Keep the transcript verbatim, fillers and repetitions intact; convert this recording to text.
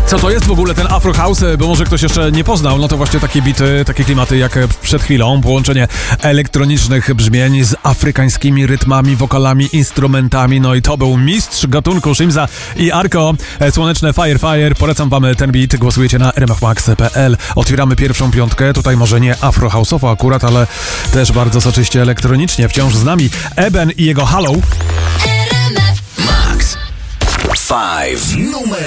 Co to jest w ogóle ten Afro House? Bo może ktoś jeszcze nie poznał, no to właśnie takie bity, takie klimaty jak przed chwilą, połączenie elektronicznych brzmień z afrykańskimi rytmami, wokalami, instrumentami, no i to był mistrz gatunku Shimza i Arko, Słoneczne Fire Fire. Polecam wam ten beat, głosujecie na r m f max kropka p l. Otwieramy pierwszą piątkę, tutaj może nie Afro House'owo akurat, ale też bardzo soczyście elektronicznie. Wciąż z nami Eben i jego Halo. Max. Five. Numer